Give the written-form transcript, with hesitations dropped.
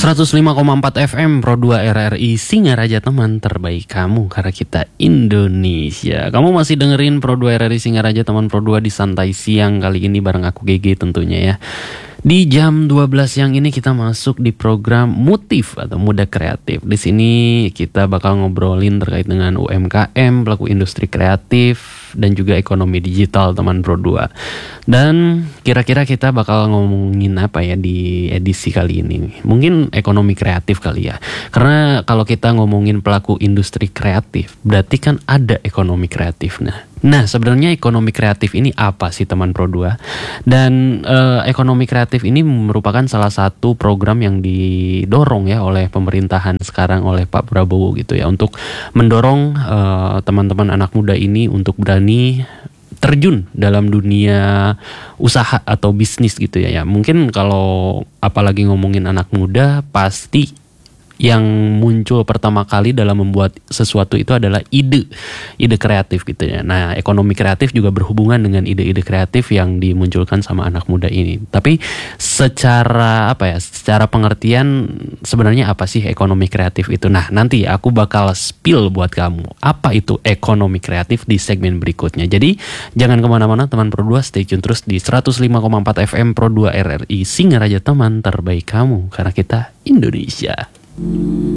105,4 FM Pro 2 RRI Singaraja, teman terbaik kamu karena kita Indonesia. Kamu masih dengerin Pro 2 RRI Singaraja, teman Pro 2 di santai siang kali ini bareng aku GG tentunya ya. Di jam 12 yang ini kita masuk di program Motif atau Muda Kreatif. Di sini kita bakal ngobrolin terkait dengan UMKM, pelaku industri kreatif dan juga ekonomi digital teman Pro 2. Dan kira-kira kita bakal ngomongin apa ya di edisi kali ini? Mungkin ekonomi kreatif kali ya. Karena kalau kita ngomongin pelaku industri kreatif, berarti kan ada ekonomi kreatif. Nah, sebenarnya ekonomi kreatif ini apa sih teman Pro 2? Dan ekonomi kreatif ini merupakan salah satu program yang didorong ya oleh pemerintahan sekarang, oleh Pak Prabowo gitu ya, untuk mendorong teman-teman anak muda ini untuk berani terjun dalam dunia usaha atau bisnis gitu ya. Mungkin kalau apalagi ngomongin anak muda, pasti yang muncul pertama kali dalam membuat sesuatu itu adalah ide kreatif gitu ya. Nah, ekonomi kreatif juga berhubungan dengan ide-ide kreatif yang dimunculkan sama anak muda ini. Tapi secara pengertian sebenarnya apa sih ekonomi kreatif itu? Nah, nanti aku bakal spill buat kamu apa itu ekonomi kreatif di segmen berikutnya. Jadi jangan kemana-mana teman Pro 2, stay tune terus di 105,4 FM Pro 2 RRI Singaraja, teman terbaik kamu karena kita Indonesia.